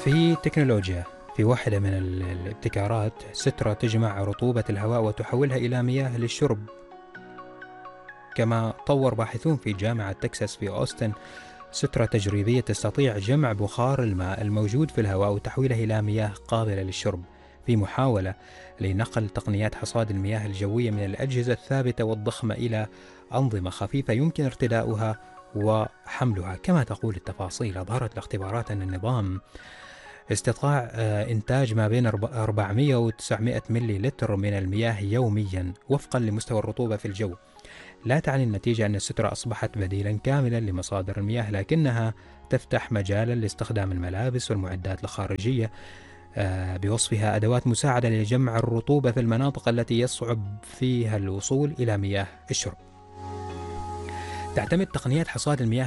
في تكنولوجيا، في واحدة من الابتكارات سترة تجمع رطوبة الهواء وتحولها إلى مياه للشرب. كما طور باحثون في جامعة تكساس في أوستن سترة تجريبية تستطيع جمع بخار الماء الموجود في الهواء وتحويله إلى مياه قابلة للشرب، في محاولة لنقل تقنيات حصاد المياه الجوية من الأجهزة الثابتة والضخمة إلى أنظمة خفيفة يمكن ارتداؤها وحملها. كما تقول التفاصيل، أظهرت الاختبارات أن النظام استطاع إنتاج ما بين 400 و 900 ملي لتر من المياه يوميا وفقا لمستوى الرطوبة في الجو. لا تعني النتيجة أن السترة أصبحت بديلا كاملا لمصادر المياه، لكنها تفتح مجالا لاستخدام الملابس والمعدات الخارجية بوصفها أدوات مساعدة لجمع الرطوبة في المناطق التي يصعب فيها الوصول إلى مياه الشرب. تعتمد تقنيات حصاد المياه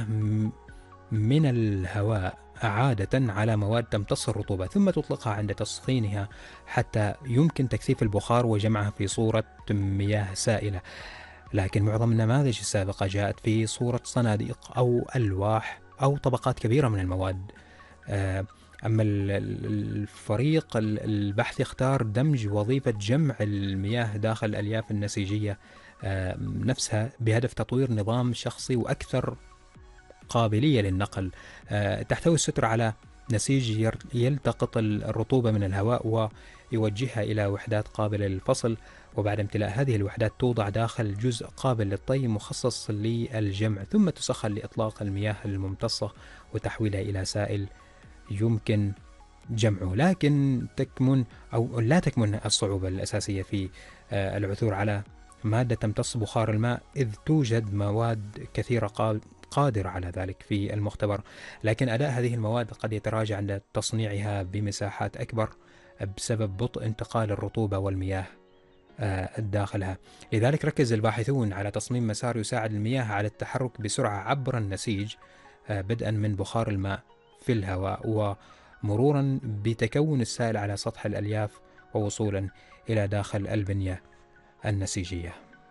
من الهواء عادة على مواد تمتص الرطوبة ثم تطلقها عند تسخينها حتى يمكن تكثيف البخار وجمعها في صورة مياه سائلة. لكن معظم النماذج السابقة جاءت في صورة صناديق أو ألواح أو طبقات كبيرة من المواد. أما الفريق البحثي اختار دمج وظيفة جمع المياه داخل الألياف النسيجية نفسها بهدف تطوير نظام شخصي وأكثر قابلية للنقل. تحتوي السترة على نسيج يلتقط الرطوبة من الهواء ويوجهها إلى وحدات قابلة للفصل، وبعد امتلاء هذه الوحدات توضع داخل جزء قابل للطي مخصص للجمع، ثم تسخن لإطلاق المياه الممتصة وتحويلها إلى سائل يمكن جمعه. لكن لا تكمن الصعوبة الأساسية في العثور على مادة تمتص بخار الماء، إذ توجد مواد كثيرة قادرة على ذلك في المختبر، لكن أداء هذه المواد قد يتراجع عند تصنيعها بمساحات أكبر بسبب بطء انتقال الرطوبة والمياه داخلها. لذلك ركز الباحثون على تصميم مسار يساعد المياه على التحرك بسرعة عبر النسيج، بدءا من بخار الماء في الهواء ومرورا بتكون السائل على سطح الألياف ووصولا إلى داخل البنية النسيجية.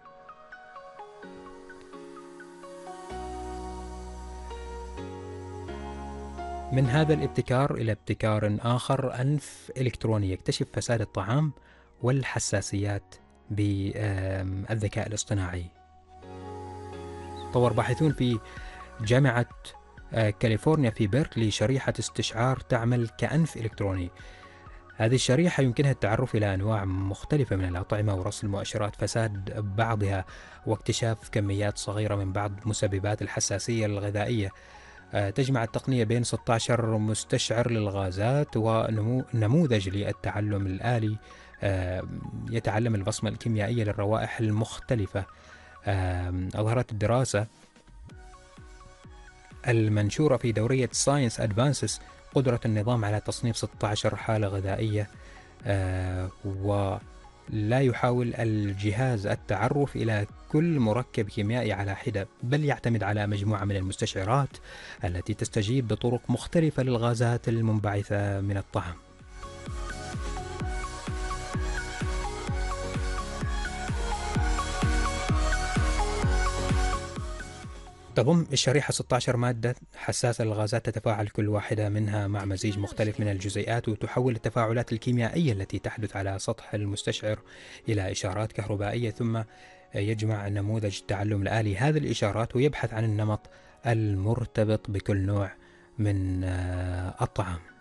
من هذا الابتكار إلى ابتكار آخر، أنف إلكتروني يكتشف فساد الطعام والحساسيات بالذكاء الاصطناعي. طور باحثون في جامعة كاليفورنيا في بيركلي شريحة استشعار تعمل كأنف إلكتروني. هذه الشريحة يمكنها التعرف إلى أنواع مختلفة من الأطعمة ورصد مؤشرات فساد بعضها واكتشاف كميات صغيرة من بعض مسببات الحساسية الغذائية. تجمع التقنية بين 16 مستشعر للغازات ونموذج للتعلم الآلي يتعلم البصمة الكيميائية للروائح المختلفة. أظهرت الدراسة المنشورة في دورية ساينس أدفانسز قدرة النظام على تصنيف 16 حالة غذائية، ولا يحاول الجهاز التعرف إلى كل مركب كيميائي على حدة، بل يعتمد على مجموعة من المستشعرات التي تستجيب بطرق مختلفة للغازات المنبعثة من الطعام. تضم الشريحة 16 مادة حساسة للغازات تتفاعل كل واحدة منها مع مزيج مختلف من الجزيئات، وتحول التفاعلات الكيميائية التي تحدث على سطح المستشعر إلى إشارات كهربائية، ثم يجمع نموذج التعلم الآلي هذه الإشارات ويبحث عن النمط المرتبط بكل نوع من الطعام.